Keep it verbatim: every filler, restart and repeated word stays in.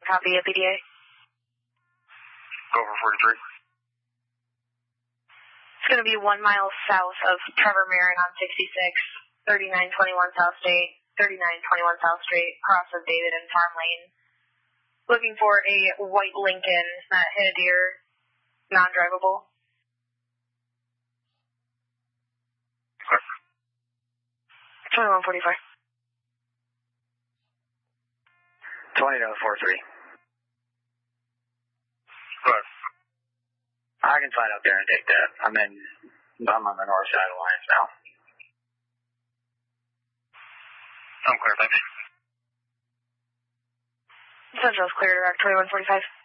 Copy a P D A. Go for forty-three. It's going to be one mile south of Trevor Marin on sixty-six, thirty-nine twenty-one South State, thirty-nine twenty-one South Street, cross of David and Farm Lane. Looking for a white Lincoln that hit a deer, non-drivable. twenty-one forty-five. twenty-nine forty-three. Right. I can fly up there and take that. I'm in, I'm on the north side of Alliance now. I'm clear, thanks. Central's clear, direct twenty-one forty-five.